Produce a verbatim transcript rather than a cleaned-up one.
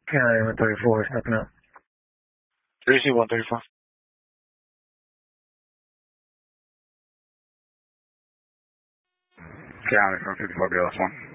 County one thirty-four, stepping up. three C one thirty-four. County from fifty-four B L S one.